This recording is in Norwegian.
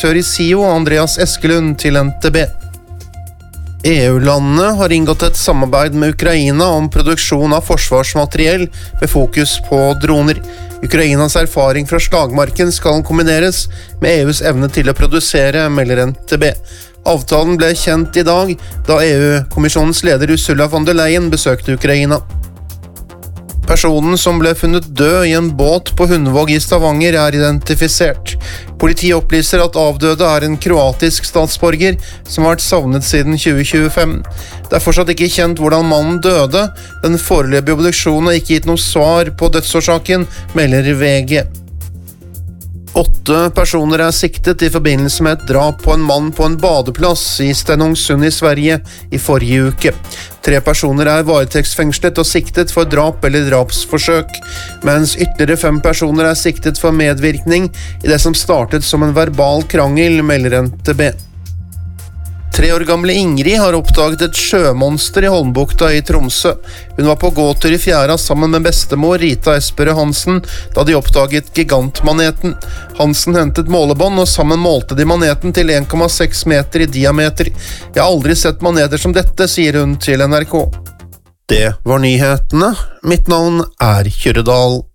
direktør i SIO, Andreas Eskelund, til NTB. EU-landene har inngått et samarbeid med Ukraina om produksjon av forsvarsmateriell med fokus på droner. Ukrainas erfaring fra slagmarken skal kombineres med EUs evne til å produsere, melder NTB. Avtalen ble kjent i dag, da EU-kommisjonens leder Ursula von der Leyen besøkte Ukraina. Personen som ble funnet død i en båt på Hundvåg i Stavanger er identifisert. Politiet opplyser at avdøde er en kroatisk statsborger som har vært savnet siden 2025. Det er fortsatt ikke kjent hvordan mannen døde. Den foreløpige obduksjonen har ikke gitt noe svar på dødsårsaken, melder VG. 8 personer er siktet i forbindelse med et drap på en mann på en badeplass i Stenungsund i Sverige i forrige uke. 3 personer er varetektsfengslet og siktet for drap eller drapsforsøk, mens ytterligere 5 personer er siktet for medvirkning i det som startet som en verbal krangel, melder NTB. 3 år gamle Ingrid har oppdaget et sjømonster i Holmbukta i Tromsø. Hun var på gåtur i fjæra sammen med bestemor Rita Esperø Hansen da de oppdaget gigantmaneten. Hansen hentet målebånd, og sammen målte de maneten til 1,6 meter i diameter. Jeg har aldri sett maneter som dette, sier hun til NRK. Det var nyhetene. Mitt navn er Kyrre Dahl.